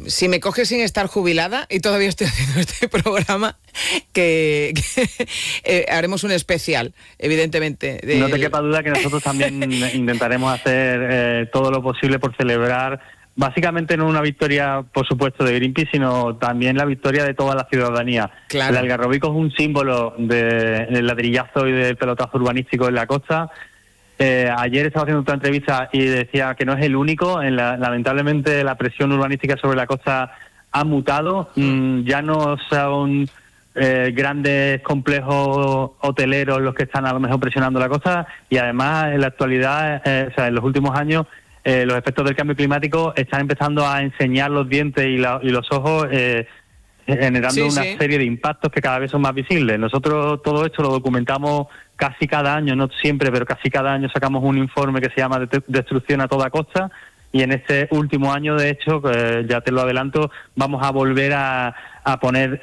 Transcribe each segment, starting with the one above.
si me coges sin estar jubilada y todavía estoy haciendo este programa, que haremos un especial, evidentemente. No te quepa duda que nosotros también intentaremos hacer todo lo posible por celebrar, básicamente no una victoria, por supuesto, de Greenpeace, sino también la victoria de toda la ciudadanía. Claro. El Algarrobico es un símbolo del ladrillazo y del pelotazo urbanístico en la costa. Ayer estaba haciendo otra entrevista y decía que no es el único. Lamentablemente la presión urbanística sobre la costa ha mutado. Ya no son grandes complejos hoteleros los que están a lo mejor presionando la costa, y además en la actualidad, en los últimos años, los efectos del cambio climático están empezando a enseñar los dientes y los ojos, generando una serie de impactos que cada vez son más visibles. Nosotros todo esto lo documentamos casi cada año, no siempre, pero casi cada año sacamos un informe que se llama Destrucción a toda costa, y en este último año, de hecho, ya te lo adelanto, vamos a volver a poner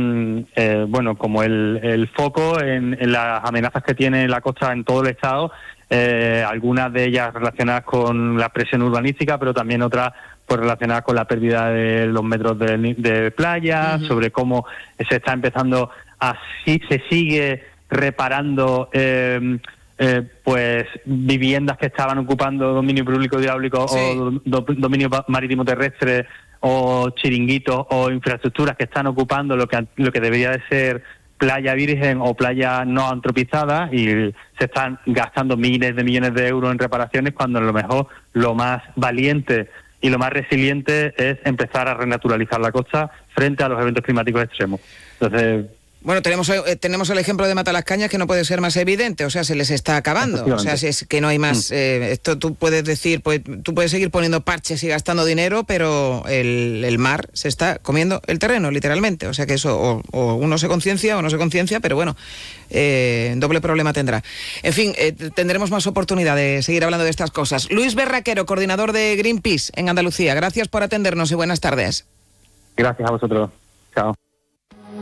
como el foco en las amenazas que tiene la costa en todo el estado, algunas de ellas relacionadas con la presión urbanística, pero también otras pues relacionadas con la pérdida de los metros de playa, sobre cómo se está empezando se sigue reparando pues viviendas que estaban ocupando dominio público hidráulico o dominio marítimo terrestre, o chiringuitos o infraestructuras que están ocupando lo que debería de ser playa virgen o playa no antropizada, y se están gastando miles de millones de euros en reparaciones, cuando a lo mejor lo más valiente y lo más resiliente es empezar a renaturalizar la costa frente a los eventos climáticos extremos. Entonces, bueno, tenemos el ejemplo de Matalascañas, que no puede ser más evidente, o sea, se les está acabando, o sea, es que no hay más. Esto tú puedes decir, pues tú puedes seguir poniendo parches y gastando dinero, pero el mar se está comiendo el terreno, literalmente, o sea que eso, o uno se conciencia o no se conciencia, pero bueno, doble problema tendrá. En fin, tendremos más oportunidad de seguir hablando de estas cosas. Luis Berraquero, coordinador de Greenpeace en Andalucía, gracias por atendernos y buenas tardes. Gracias a vosotros. Chao.